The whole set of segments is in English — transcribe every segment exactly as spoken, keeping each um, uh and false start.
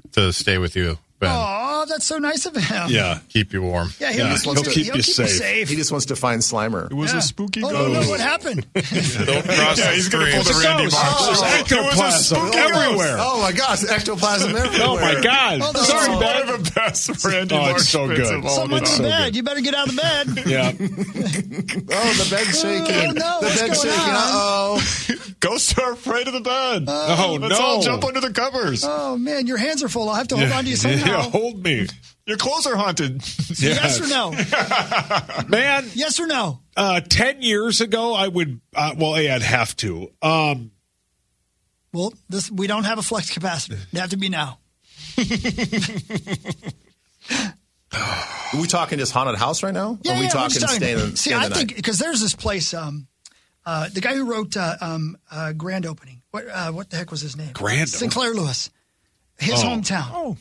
to stay with you, Ben. Oh, that's so nice of him. Yeah. Keep you warm. Yeah, he'll, Yeah, just he'll wants to, keep he'll you keep safe. you safe. He just wants to find Slimer. It was Yeah. a spooky Oh, ghost. no, no, what happened? Don't cross Yeah, the he's going to pull stream. the Randy Ghost. Moss. There's It was a ectoplasm spooky everywhere. ghost. Oh my gosh, ectoplasm everywhere. Oh, my God. Oh, no. Sorry, Oh, Ben. One of the best Randy Oh, it's Marsh so bits good. of all Someone's time. in so bed. good. You better get out of the bed. Yeah. Oh, the bed's shaking. Oh, no, the what's bed's going shaking. on? Uh-oh. Ghosts are afraid of the bed. Oh, Let's no. all jump under the covers. Oh, man, your hands are full. I'll have to hold on to you somehow. Yeah, hold me. Your clothes are haunted. Yes or no? Man, Yes or no? uh, ten years ago, I would, uh, well, yeah, I'd have to. Um, Well, this we don't have a flex capacitor. They have to be now. Are we talking just haunted house right now? Yeah, Or are we yeah, we're talking just talking- staying in See, staying I the think night? because there's this place, um, uh, the guy who wrote uh, um, uh, Grand Opening. What uh, what the heck was his name? Grand Sinclair Lewis. His Oh. hometown, Oh.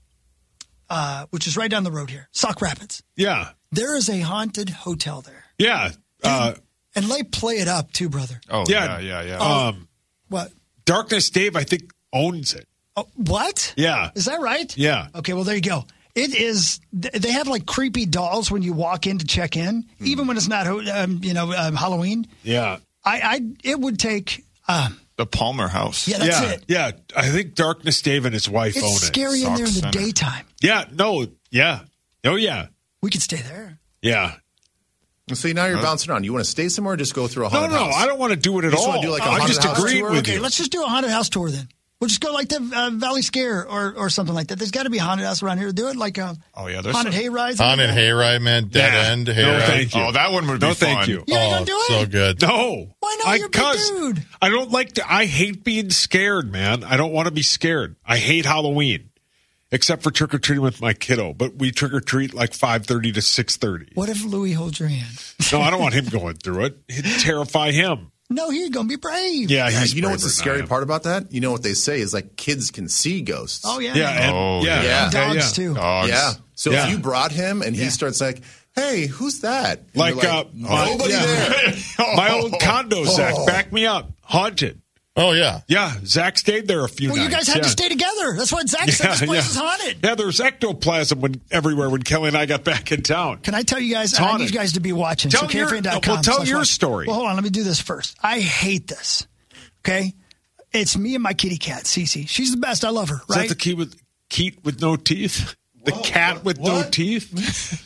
uh, which is right down the road here, Sauk Rapids. yeah. There is a haunted hotel there, Yeah. Uh, and they play it up too, brother. Oh, yeah. yeah, yeah, yeah. Um, What? Darkness Dave, I think, owns it. Oh, what? Yeah. Is that right? Yeah. Okay, well, there you go. It is. They have like creepy dolls when you walk in to check in, even when it's not, um, you know, um, Halloween. Yeah. I, I, it would take. Um, the Palmer House. yeah, that's yeah. it. Yeah. I think Darkness Dave and his wife own It's it. scary in there in the Sauk Center. daytime. Yeah. No. Yeah. Oh, yeah. We could stay there. Yeah. See, now you're bouncing around. You want to stay somewhere or just go through a No, haunted no, house? I don't want to do it at You just all. wanna do like a I'm haunted just house agreeing tour? with Okay, you. let's just do a haunted house tour then. We'll just go like the uh, Valley Scare or, or something like that. There's got to be a haunted house around here. Do it like a Oh, yeah, there's haunted some- hay rides. Haunted hayride, man. Dead Yeah. end No, hayride. thank you. Oh, that one would be No, thank fun. you. You ain't Oh, gonna do it? so good. No. Why not? I, You're a big 'cause dude. I don't like to, I hate being scared, man. I don't want to be scared. I hate Halloween, except for trick or treating with my kiddo. But we trick or treat like five thirty to six thirty. What if Louis holds your hand? No, I don't want him going through it. It'd terrify him. No, he's gonna be brave. Yeah, Yeah, he's you know what's the braver than I scary am. part about that? You know what they say is like kids can see ghosts. Oh yeah. Yeah, and, Oh, yeah, yeah. And yeah, dogs yeah. too. Dogs. Yeah. So Yeah. if you brought him and he Yeah. starts like, hey, who's that? And Like, you're uh, my- nobody yeah. there. My old condo, Zach, back me up. Haunted. Oh, yeah. Yeah, Zach stayed there a few Well, you nights. guys had yeah. to stay together. That's why Zach said this place is haunted. Yeah, there was ectoplasm when, everywhere when Kelly and I got back in town. Can I tell you guys? It's I need haunted. you guys to be watching. Tell so your- K F A N dot com well, tell slash your watch. story. Well, hold on. Let me do this first. I hate this. Okay, it's me and my kitty cat, Cece. She's the best. I love her. Is Right? that the key with Keat with no teeth? The cat with no teeth?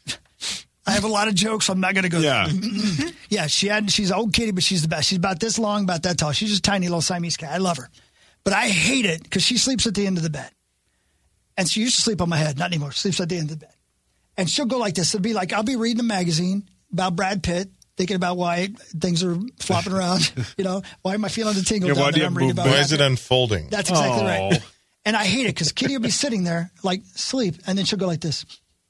I have a lot of jokes. So I'm not going to go. Yeah. there. Yeah. She had. She's an old kitty, but she's the best. She's about this long, about that tall. She's just a tiny little Siamese cat. I love her, but I hate it because she sleeps at the end of the bed, and she used to sleep on my head. Not anymore. She sleeps at the end of the bed, and she'll go like this. It'll be like I'll be reading a magazine about Brad Pitt, thinking about why things are flopping around. You know, why am I feeling the tingle Yeah, down why do there? you I'm reading move- about Why Brad is it Pitt. unfolding? That's exactly Oh. right. And I hate it because Kitty will be sitting there like sleep, and then she'll go like this.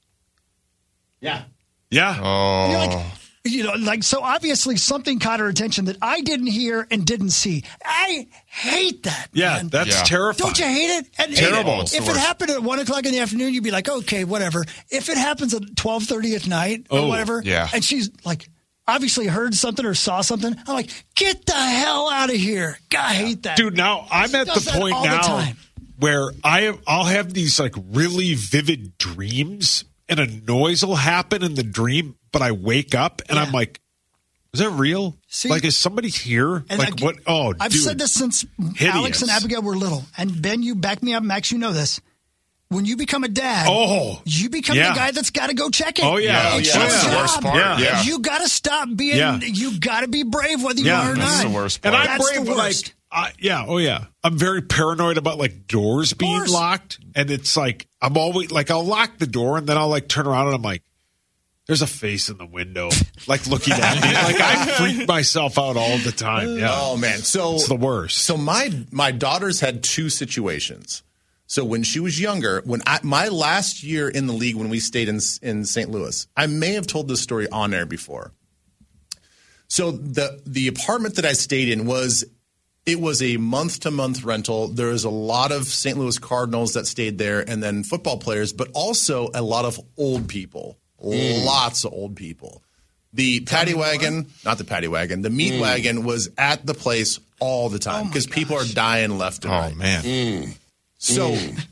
Yeah. Yeah. Oh. You're like, you know, like, so obviously something caught her attention that I didn't hear and didn't see. I hate that. Yeah, man. that's Yeah. terrifying. Don't you hate it? And, Terrible. and It's if the it worst. happened at one o'clock in the afternoon, you'd be like, okay, whatever. If it happens at twelve thirty at night or Oh, whatever, yeah. and she's like, obviously heard something or saw something, I'm like, get the hell out of here. God, I hate that. Dude, now I'm She at the does that point all the now time. where I have, I'll have these like really vivid dreams and a noise will happen in the dream, but I wake up and Yeah. I'm like, is that real? See? like, is somebody here? And like, I- what? Oh, I've dude. said this since Hideous. Alex and Abigail were little. And Ben, you back me up. Max, you know this. When you become a dad, Oh, you become yeah. the guy that's got to go check it. Oh, yeah. It's Yeah, your that's the job. worst part. Yeah. Yeah. You got to stop being, Yeah. you got to be brave whether you Yeah, are or that's not. the worst And part. I'm That's brave, the but like, worst. I, yeah, oh yeah. I'm very paranoid about like doors being course. locked, and it's like I'm always like I'll lock the door and then I'll like turn around and I'm like, there's a face in the window, like looking at me. Like I freak myself out all the time. Yeah, Oh man, so it's the worst. So my my daughters had two situations. So when she was younger, when I, my last year in the league, when we stayed in in Saint Louis, I may have told this story on air before. So the the apartment that I stayed in was it was a month to month rental. There was a lot of Saint Louis Cardinals that stayed there, and then football players, but also a lot of old people, lots of old people. The paddy wagon, not the paddy wagon, the meat wagon was at the place all the time Oh my because people are gosh. dying left and Oh, right. man. So